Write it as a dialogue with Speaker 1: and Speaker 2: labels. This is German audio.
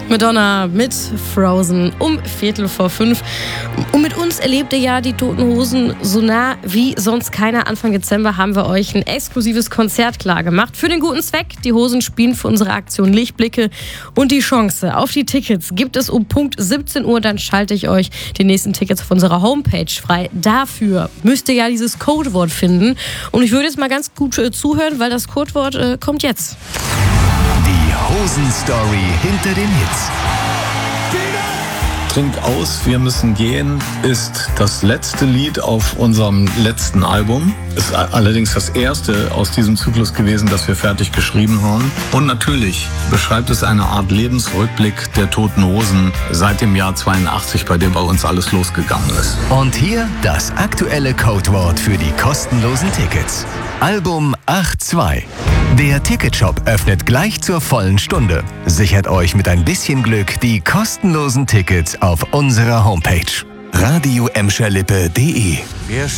Speaker 1: Madonna mit Frozen um 4:45. Und mit uns erlebt ihr ja die Toten Hosen so nah wie sonst keiner. Anfang Dezember haben wir euch ein exklusives Konzert klar gemacht. Für den guten Zweck. Die Hosen spielen für unsere Aktion Lichtblicke. Und die Chance auf die Tickets gibt es um Punkt 17 Uhr. Dann schalte ich euch die nächsten Tickets auf unserer Homepage frei. Dafür müsst ihr ja dieses Codewort finden. Und ich würde jetzt mal ganz gut zuhören, weil das Codewort kommt jetzt.
Speaker 2: Die Hosen-Story hinter den Hits.
Speaker 3: Trink aus, wir müssen gehen ist das letzte Lied auf unserem letzten Album. Ist allerdings das erste aus diesem Zyklus gewesen, das wir fertig geschrieben haben. Und natürlich beschreibt es eine Art Lebensrückblick der Toten Hosen seit dem Jahr 82, bei dem bei uns alles losgegangen ist.
Speaker 2: Und hier das aktuelle Codewort für die kostenlosen Tickets. Album 82. Der Ticketshop öffnet gleich zur vollen Stunde. Sichert euch mit ein bisschen Glück die kostenlosen Tickets auf unserer Homepage. radio-emscherlippe.de